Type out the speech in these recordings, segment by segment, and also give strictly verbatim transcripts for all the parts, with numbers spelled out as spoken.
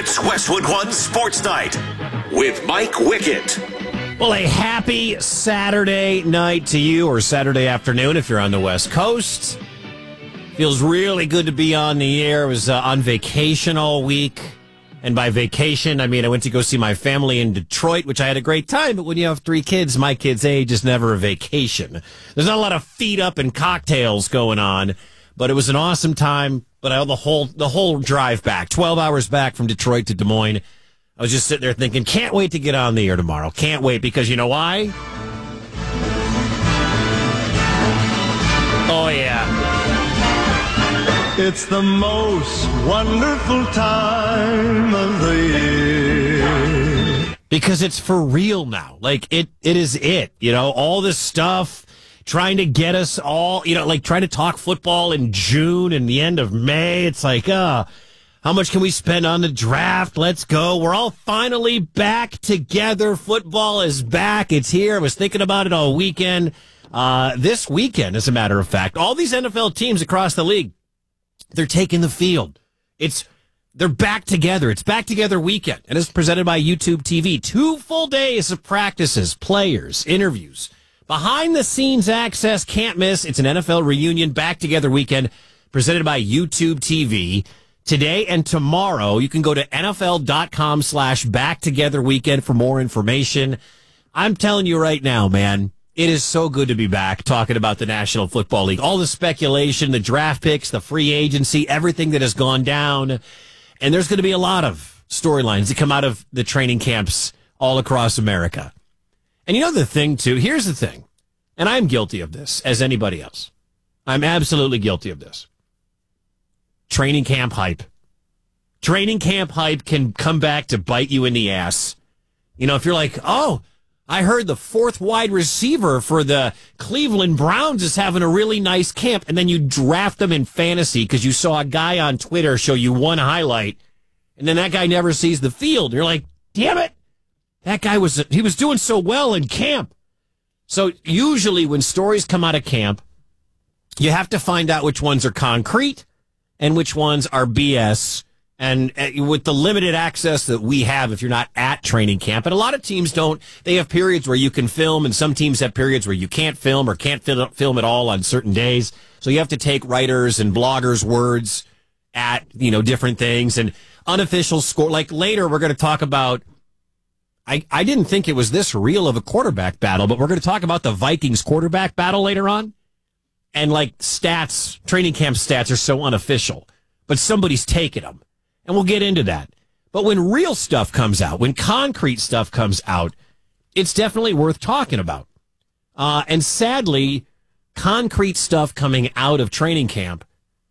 It's Westwood One Sports Night with Mike Wickett. Well, a happy Saturday night to you, or Saturday afternoon if you're on the West Coast. Feels really good to be on the air. I was uh, on vacation all week. And by vacation, I mean I went to go see my family in Detroit, which I had a great time. But when you have three kids, my kid's age is never a vacation. There's not a lot of feet up and cocktails going on. But it was an awesome time. But I, the whole the whole drive back, twelve hours back from Detroit to Des Moines, I was just sitting there thinking, can't wait to get on the air tomorrow. Can't wait, because you know why? Oh, yeah. It's the most wonderful time of the year. Because it's for real now. Like, it, it is it. You know, all this stuff trying to get us all, you know, like trying to talk football in June and the end of May. It's like, uh, how much can we spend on the draft? Let's go. We're all finally back together. Football is back. It's here. I was thinking about it all weekend. Uh, this weekend, as a matter of fact, all these N F L teams across the league, they're taking the field. It's, they're back together. It's back together weekend. And it's presented by YouTube T V. Two full days of practices, players, interviews, behind the scenes access, can't miss. It's an N F L reunion back together weekend presented by YouTube T V. Today and tomorrow, you can go to nfl.com slash back together weekend for more information. I'm telling you right now, man, it is so good to be back talking about the National Football League. All the speculation, the draft picks, the free agency, everything that has gone down. And there's going to be a lot of storylines that come out of the training camps all across America. And you know the thing, too? Here's the thing. And I'm guilty of this, as anybody else. I'm absolutely guilty of this. Training camp hype. Training camp hype can come back to bite you in the ass. You know, if you're like, oh, I heard the fourth wide receiver for the Cleveland Browns is having a really nice camp, and then you draft them in fantasy because you saw a guy on Twitter show you one highlight, and then that guy never sees the field. You're like, damn it, that guy was, he was doing so well in camp. So usually when stories come out of camp, you have to find out which ones are concrete and which ones are B S. And uh, with the limited access that we have, if you're not at training camp, and a lot of teams don't, they have periods where you can film, and some teams have periods where you can't film or can't film at all on certain days. So you have to take writers and bloggers' words at, you know, different things and unofficial score. Like later, we're going to talk about, I, I didn't think it was this real of a quarterback battle, but we're going to talk about the Vikings quarterback battle later on. And like stats, training camp stats are so unofficial, but somebody's taking them. And we'll get into that. But when real stuff comes out, when concrete stuff comes out, it's definitely worth talking about. Uh, and sadly, concrete stuff coming out of training camp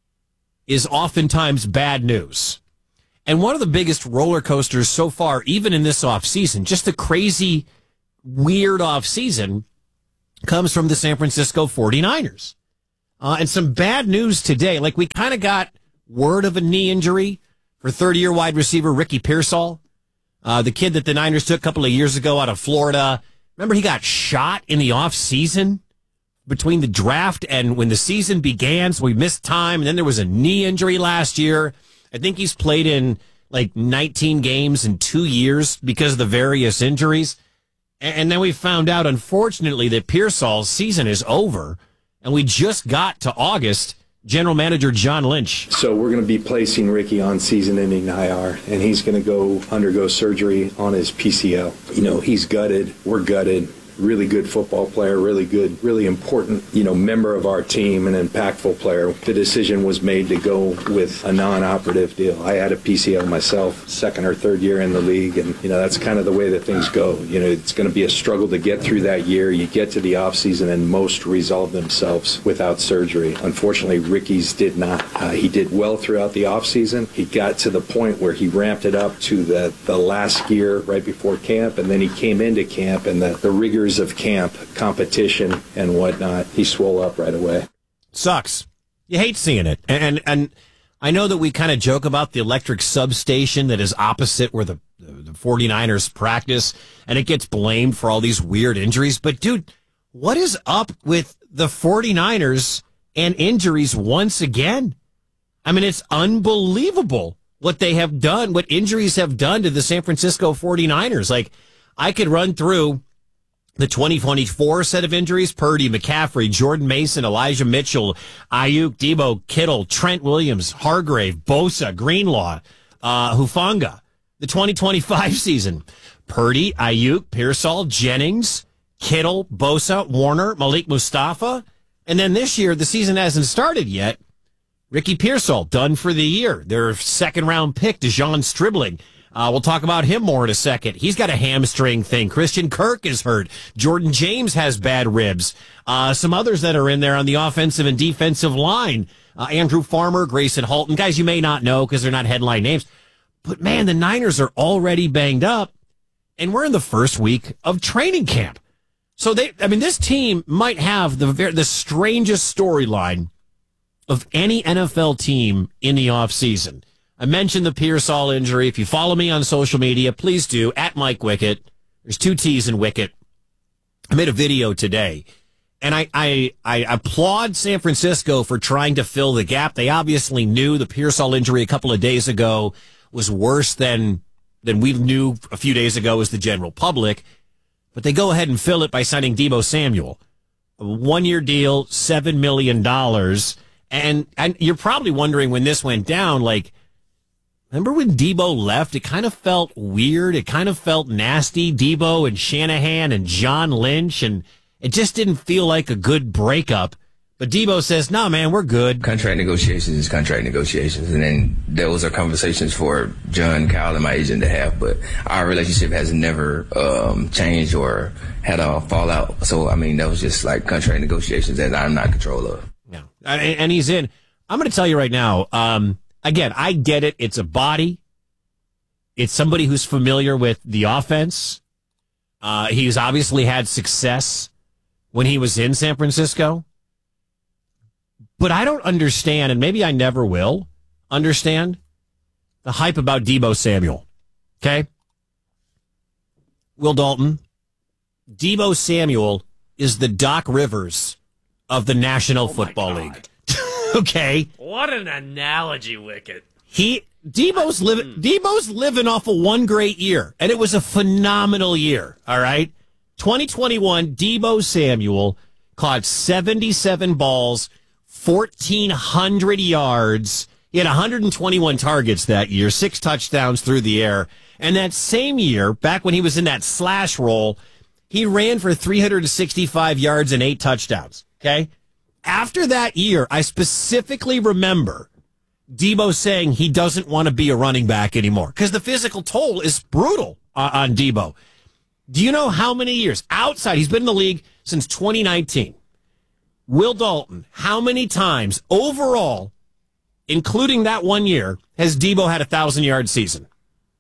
is oftentimes bad news. And one of the biggest roller coasters so far, even in this offseason, just a crazy, weird offseason, comes from the San Francisco forty-niners. Uh, and some bad news today. Like, we kind of got word of a knee injury for third-year wide receiver Ricky Pearsall, uh, the kid that the Niners took a couple of years ago out of Florida. Remember, he got shot in the offseason between the draft and when the season began, so we missed time. And then there was a knee injury last year. I think he's played in like nineteen games in two years because of the various injuries. And then we found out, unfortunately, that Pearsall's season is over. And we just got to August. General Manager John Lynch. So we're going to be placing Ricky on season-ending I R, and he's going to go undergo surgery on his P C L. You know, he's gutted. We're gutted. Really good football player, really good, really important, you know, member of our team, an impactful player. The decision was made to go with a non-operative deal. I had a P C L myself, second or third year in the league, and, you know, that's kind of the way that things go. You know, it's going to be a struggle to get through that year. You get to the offseason, and most resolve themselves without surgery. Unfortunately, Ricky's did not. Uh, he did well throughout the offseason. He got to the point where he ramped it up to the, the last gear right before camp, and then he came into camp, and the, the rigors of camp, competition, and whatnot, he swole up right away. Sucks. You hate seeing it. And and I know that we kind of joke about the electric substation that is opposite where the, the forty-niners practice, and it gets blamed for all these weird injuries. But, dude, what is up with the forty-niners and injuries once again? I mean, it's unbelievable what they have done, what injuries have done to the San Francisco forty-niners. Like, I could run through the twenty twenty-four set of injuries: Purdy, McCaffrey, Jordan Mason, Elijah Mitchell, Ayuk, Debo, Kittle, Trent Williams, Hargrave, Bosa, Greenlaw, uh, Hufanga. The twenty twenty-five season: Purdy, Ayuk, Pearsall, Jennings, Kittle, Bosa, Warner, Malik Mustafa. And then this year, the season hasn't started yet. Ricky Pearsall, done for the year. Their second-round pick, DeJon Stribling. Uh, we'll talk about him more in a second. He's got a hamstring thing. Christian Kirk is hurt. Jordan James has bad ribs. Uh, some others that are in there on the offensive and defensive line. Uh, Andrew Farmer, Grayson Halton. Guys you may not know because they're not headline names. But, man, the Niners are already banged up, and we're in the first week of training camp. So, they, I mean, this team might have the the strangest storyline of any N F L team in the offseason. I mentioned the Pearsall injury. If you follow me on social media, please do, at Mike Wickett. There's two T's in Wickett. I made a video today, and I, I, I applaud San Francisco for trying to fill the gap. They obviously knew the Pearsall injury a couple of days ago was worse than than we knew a few days ago as the general public. But they go ahead and fill it by signing Deebo Samuel. A one-year deal, seven million dollars. And, and you're probably wondering when this went down, like, remember when Deebo left? It kind of felt weird. It kind of felt nasty. Deebo and Shanahan and John Lynch, and it just didn't feel like a good breakup. But Deebo says, no, man, we're good. Contract negotiations is contract negotiations. And then those are conversations for John, Kyle, and my agent to have. But our relationship has never um, changed or had a fallout. So, I mean, that was just like contract negotiations that I'm not in control of. Yeah. And, and he's in. I'm going to tell you right now, um, again, I get it. It's a body. It's somebody who's familiar with the offense. Uh, he's obviously had success when he was in San Francisco. But I don't understand, and maybe I never will understand, the hype about Deebo Samuel. Okay? Will Dalton, Deebo Samuel is the Doc Rivers of the National oh Football League. Okay? What an analogy, Wicket. He Deebo's living Deebo's living off of one great year, and it was a phenomenal year, all right? twenty twenty-one, Deebo Samuel caught seventy-seven balls, fourteen hundred yards. He had one hundred twenty-one targets that year, six touchdowns through the air. And that same year, back when he was in that slash roll, he ran for three hundred sixty-five yards and eight touchdowns. Okay? After that year, I specifically remember Deebo saying he doesn't want to be a running back anymore because the physical toll is brutal uh, on Deebo. Do you know how many years outside? He's been in the league since twenty nineteen. Will Dalton, how many times overall, including that one year, has Deebo had a thousand-yard season?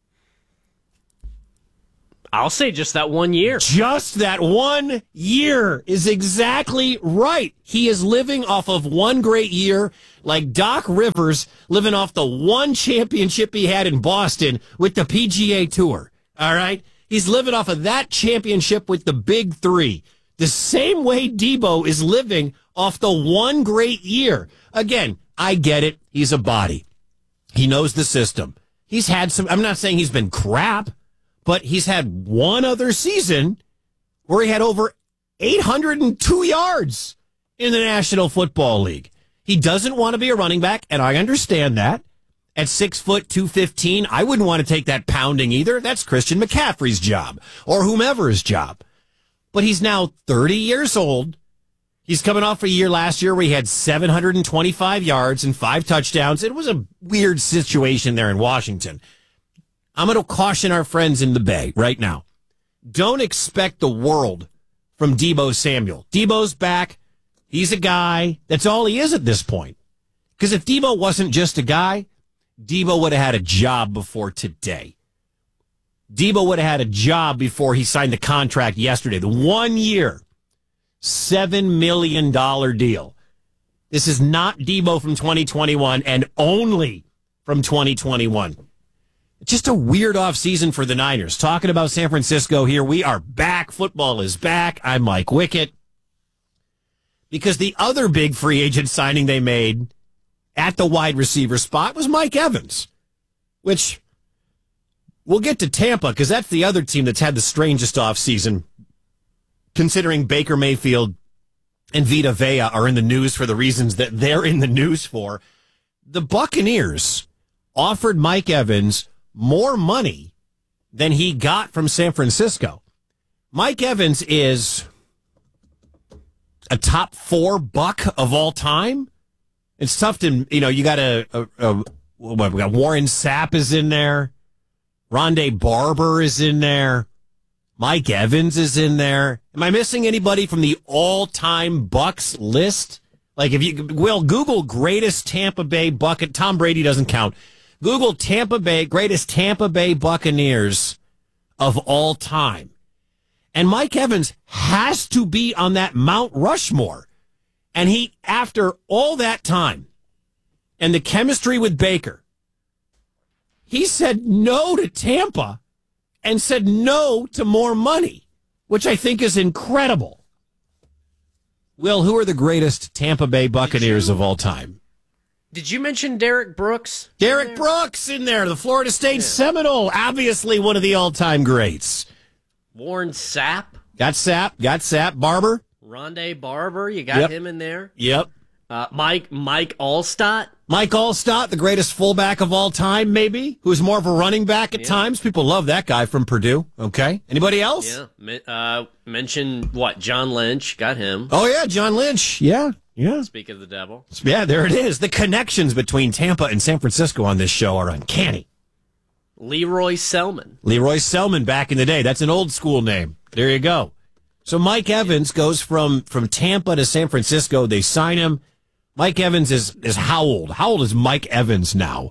I'll say just that one year. Just that one year is exactly right. He is living off of one great year, like Doc Rivers living off the one championship he had in Boston with the P G A Tour. All right? He's living off of that championship with the Big Three. The same way Deebo is living off the one great year. Again, I get it. He's a body. He knows the system. He's had some, I'm not saying he's been crap, but he's had one other season where he had over eight hundred two yards in the National Football League. He doesn't want to be a running back, and I understand that. At six foot two fifteen, I wouldn't want to take that pounding either. That's Christian McCaffrey's job or whomever's job. But he's now thirty years old. He's coming off a year last year where he had seven hundred twenty-five yards and five touchdowns. It was a weird situation there in Washington. I'm going to caution our friends in the Bay right now. Don't expect the world from Deebo Samuel. Deebo's back. He's a guy. That's all he is at this point. Because if Deebo wasn't just a guy, Deebo would have had a job before today. Deebo would have had a job before he signed the contract yesterday. The one year, seven million dollars deal. This is not Deebo from twenty twenty-one and only from twenty twenty-one. Just a weird offseason for the Niners. Talking about San Francisco here. We are back. Football is back. I'm Mike Wickett. Because the other big free agent signing they made at the wide receiver spot was Mike Evans. which we'll get to Tampa because that's the other team that's had the strangest offseason, considering Baker Mayfield and Vita Vea are in the news for the reasons that they're in the news for. The Buccaneers offered Mike Evans more money than he got from San Francisco. Mike Evans is a top four buck of all time. It's tough to, you know, you got a, a, a what, we got Warren Sapp is in there. Rondé Barber is in there. Mike Evans is in there. Am I missing anybody from the all-time Bucks list? Like, if you will, Google greatest Tampa Bay Bucket. Tom Brady doesn't count. Google Tampa Bay, greatest Tampa Bay Buccaneers of all time. And Mike Evans has to be on that Mount Rushmore. And he, after all that time and the chemistry with Baker, he said no to Tampa and said no to more money, which I think is incredible. Will, who are the greatest Tampa Bay Buccaneers you, of all time? Did you mention Derek Brooks? Derek Brooks in there, the Florida State yeah. Seminole, obviously one of the all-time greats. Warren Sapp. Got Sapp, got Sapp. Barber. Rondé Barber, you got yep. him in there. Yep. Uh, Mike Mike Allstott. Mike Allstott, the greatest fullback of all time, maybe, who's more of a running back at yeah. times. People love that guy from Purdue. Okay. Anybody else? Yeah. Uh, mention what? John Lynch. Got him. Oh, yeah. John Lynch. Yeah. Yeah. Speak of the devil. Yeah, there it is. The connections between Tampa and San Francisco on this show are uncanny. Leroy Selman. Leroy Selman back in the day. That's an old school name. There you go. So Mike Evans goes from, from Tampa to San Francisco. They sign him. Mike Evans is, is how old? How old is Mike Evans now?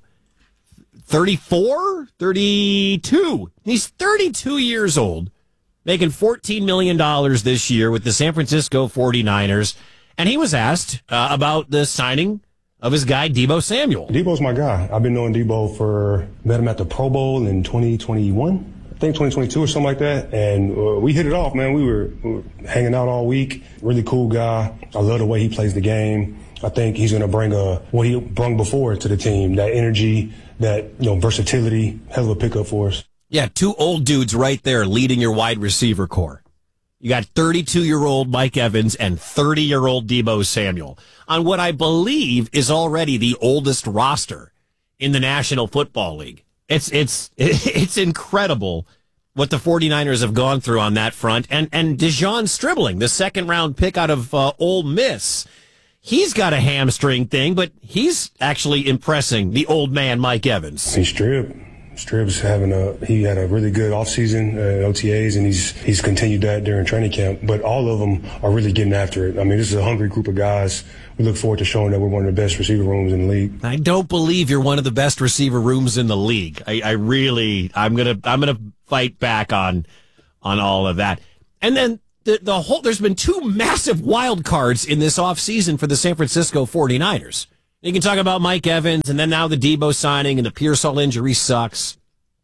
thirty-four? thirty-two. He's thirty-two years old, making fourteen million dollars this year with the San Francisco forty-niners. And he was asked uh, about the signing of his guy, Deebo Samuel. Deebo's my guy. I've been knowing Deebo for, met him at the Pro Bowl in twenty twenty-one. I think twenty twenty-two or something like that. And uh, we hit it off, man. We were, we were hanging out all week. Really cool guy. I love the way he plays the game. I think he's going to bring a, what he brought before to the team, that energy, that, you know, versatility, hell of a pickup for us. Yeah, two old dudes right there leading your wide receiver core. You got thirty-two-year-old Mike Evans and thirty-year-old Deebo Samuel on what I believe is already the oldest roster in the National Football League. It's it's it's incredible what the forty-niners have gone through on that front. And and Dejon Stribling, the second-round pick out of uh, Ole Miss, he's got a hamstring thing, but he's actually impressing the old man Mike Evans. He's Strib. Strib's having a he had a really good offseason uh, O T As, and he's he's continued that during training camp. But all of them are really getting after it. I mean, this is a hungry group of guys. We look forward to showing that we're one of the best receiver rooms in the league. I don't believe you're one of the best receiver rooms in the league. I, I really, I'm gonna, I'm gonna fight back on, on all of that. And then the the whole, there's been two massive wild cards in this offseason for the San Francisco forty-niners. You can talk about Mike Evans, and then now the Deebo signing, and the Pearsall injury sucks.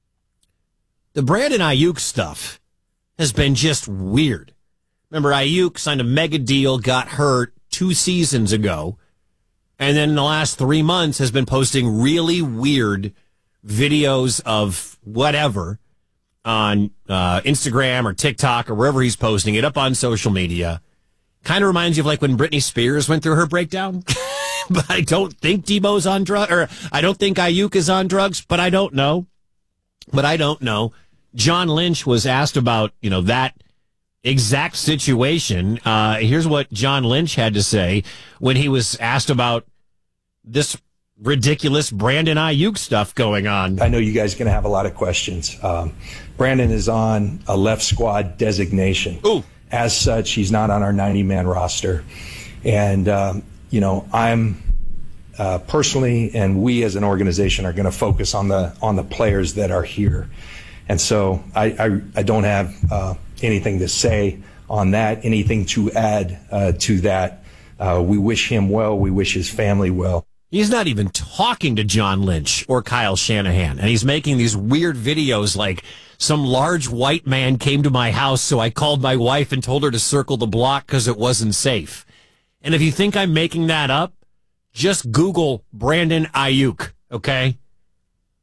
The Brandon Ayuk stuff has been just weird. Remember, Ayuk signed a mega deal, got hurt two seasons ago, and then in the last three months has been posting really weird videos of whatever on uh, Instagram or TikTok or wherever he's posting it, up on social media. Kind of reminds you of like when Britney Spears went through her breakdown. But I don't think Deebo's on drugs, or I don't think Ayuk is on drugs, but I don't know. But I don't know. John Lynch was asked about, you know, that exact situation. Uh, here's what John Lynch had to say when he was asked about this ridiculous Brandon Ayuk stuff going on. I know you guys are going to have a lot of questions. Um, Brandon is on a left squad designation. Ooh. As such, he's not on our ninety-man roster. And, um, you know, I'm uh, personally, and we as an organization are going to focus on the on the players that are here. And so I, I, I don't have uh, anything to say on that, anything to add uh, to that. Uh, we wish him well. We wish his family well. He's not even talking to John Lynch or Kyle Shanahan, and he's making these weird videos like some large white man came to my house, so I called my wife and told her to circle the block because it wasn't safe. And if you think I'm making that up, just Google Brandon Ayuk, okay?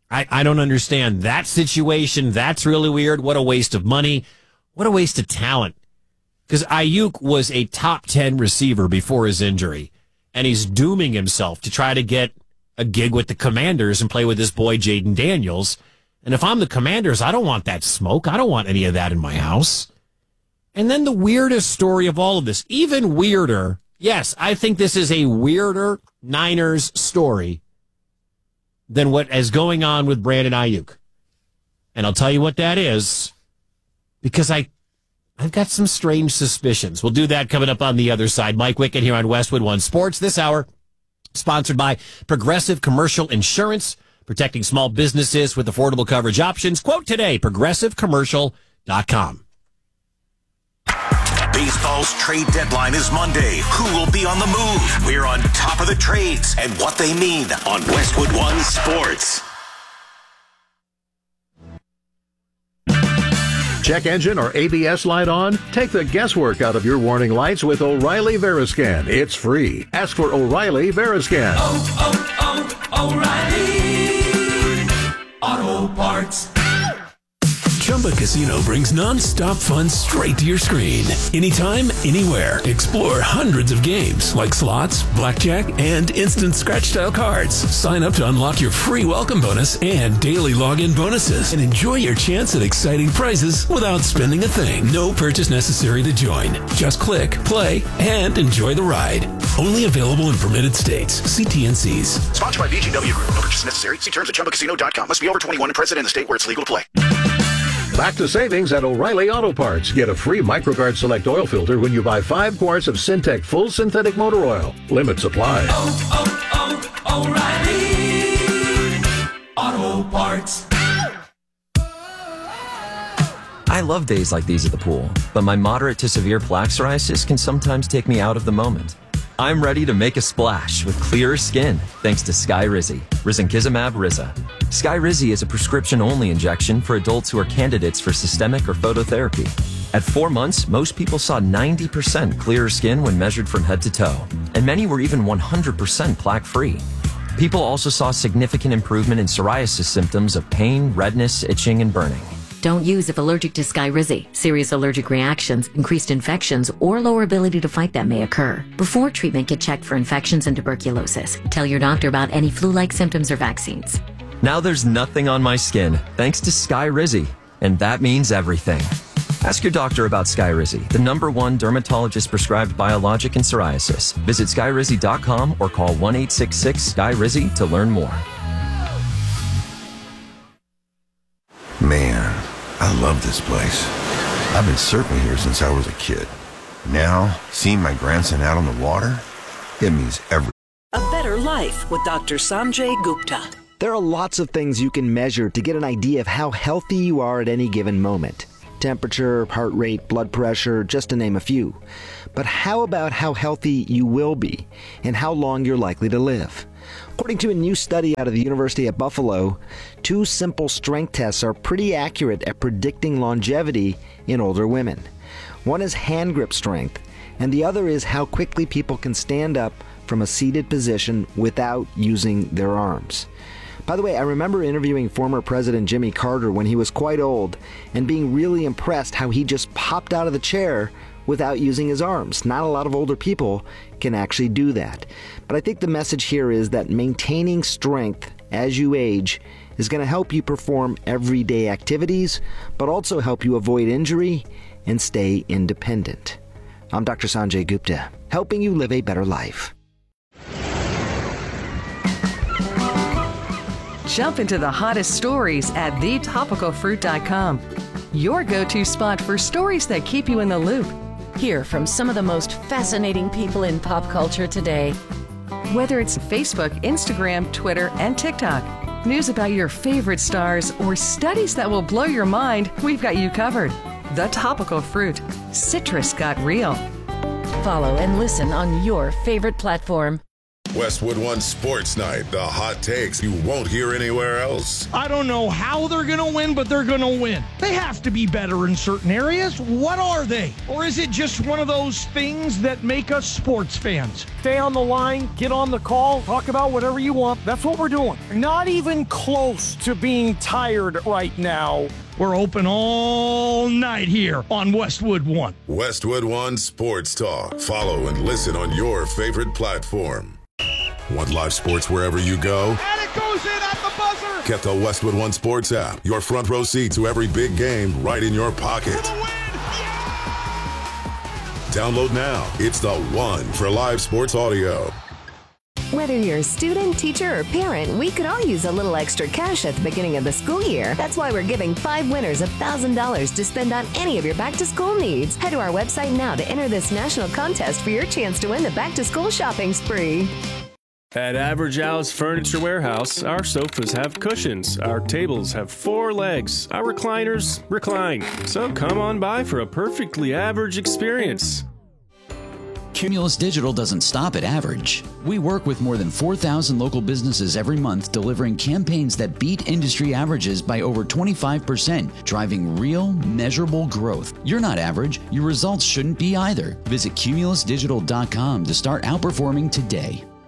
I, I don't understand that situation. That's really weird. What a waste of money. What a waste of talent. Because Ayuk was a top ten receiver before his injury, and he's dooming himself to try to get a gig with the Commanders and play with this boy, Jaden Daniels. And if I'm the Commanders, I don't want that smoke. I don't want any of that in my house. And then the weirdest story of all of this, even weirder. Yes, I think this is a weirder Niners story than what is going on with Brandon Ayuk. And I'll tell you what that is, because I, I've got some strange suspicions. We'll do that coming up on the other side. Mike Wickett here on Westwood One Sports this hour, sponsored by Progressive Commercial Insurance, protecting small businesses with affordable coverage options. Quote today, progressive commercial dot com. Baseball's trade deadline is Monday. Who will be on the move? We're on top of the trades and what they mean on Westwood One Sports. Check engine or A B S light on? Take the guesswork out of your warning lights with O'Reilly Veriscan. It's free. Ask for O'Reilly Veriscan. Oh, oh, oh, O'Reilly Auto Parts. Chumba Casino brings non-stop fun straight to your screen. Anytime, anywhere. Explore hundreds of games like slots, blackjack, and instant scratch-style cards. Sign up to unlock your free welcome bonus and daily login bonuses. And enjoy your chance at exciting prizes without spending a thing. No purchase necessary to join. Just click, play, and enjoy the ride. Only available in permitted states. See T N Cs. Sponsored by V G W Group. No purchase necessary. See terms at chumba casino dot com. Must be over twenty-one and present in the state where it's legal to play. Back to savings at O'Reilly Auto Parts. Get a free MicroGuard Select oil filter when you buy five quarts of Syntec Full Synthetic Motor Oil. Limit supply. Oh, oh, oh, O'Reilly Auto Parts. I love days like these at the pool, but my moderate to severe plaque psoriasis can sometimes take me out of the moment. I'm ready to make a splash with clearer skin thanks to Skyrizi, risankizumab Riza. Skyrizi is a prescription-only injection for adults who are candidates for systemic or phototherapy. At four months, most people saw ninety percent clearer skin when measured from head to toe, and many were even one hundred percent plaque-free. People also saw significant improvement in psoriasis symptoms of pain, redness, itching, and burning. Don't use if allergic to Skyrizi. Serious allergic reactions, increased infections, or lower ability to fight them may occur. Before treatment, get checked for infections and tuberculosis. Tell your doctor about any flu-like symptoms or vaccines. Now there's nothing on my skin, thanks to Skyrizi, and that means everything. Ask your doctor about Skyrizi, the number one dermatologist-prescribed biologic in psoriasis. Visit skyrizi dot com or call one eight six six Sky Rizi to learn more. Man, I love this place. I've been surfing here since I was a kid. Now, seeing my grandson out on the water, it means everything. A better life with Doctor Sanjay Gupta. There are lots of things you can measure to get an idea of how healthy you are at any given moment. Temperature, heart rate, blood pressure, just to name a few. But how about how healthy you will be and how long you're likely to live? According to a new study out of the University at Buffalo, two simple strength tests are pretty accurate at predicting longevity in older women. One is hand grip strength, and the other is how quickly people can stand up from a seated position without using their arms. By the way, I remember interviewing former President Jimmy Carter when he was quite old and being really impressed how he just popped out of the chair without using his arms. Not a lot of older people can actually do that. But I think the message here is that maintaining strength as you age is going to help you perform everyday activities, but also help you avoid injury and stay independent. I'm Doctor Sanjay Gupta, helping you live a better life. Jump into the hottest stories at the topical fruit dot com. Your go-to spot for stories that keep you in the loop. Hear from some of the most fascinating people in pop culture today. Whether it's Facebook, Instagram, Twitter, and TikTok, news about your favorite stars, or studies that will blow your mind, we've got you covered. The Topical Fruit. Citrus got real. Follow and listen on your favorite platform. Westwood One Sports Night, the hot takes you won't hear anywhere else. I don't know how they're going to win, but they're going to win. They have to be better in certain areas. What are they? Or is it just one of those things that make us sports fans? Stay on the line, get on the call, talk about whatever you want. That's what we're doing. Not even close to being tired right now. We're open all night here on Westwood One. Westwood One Sports Talk. Follow and listen on your favorite platform. Want live sports wherever you go? And it goes in at the buzzer! Get the Westwood One Sports app. Your front row seat to every big game right in your pocket. For the win! Yeah! Download now. It's the one for live sports audio. Whether you're a student, teacher, or parent, we could all use a little extra cash at the beginning of the school year. That's why we're giving five winners one thousand dollars to spend on any of your back-to-school needs. Head to our website now to enter this national contest for your chance to win the back-to-school shopping spree. At Average Al's Furniture Warehouse, our sofas have cushions, our tables have four legs, our recliners recline. So come on by for a perfectly average experience. Cumulus Digital doesn't stop at average. We work with more than four thousand local businesses every month, delivering campaigns that beat industry averages by over twenty-five percent, driving real, measurable growth. You're not average. Your results shouldn't be either. Visit cumulus digital dot com to start outperforming today.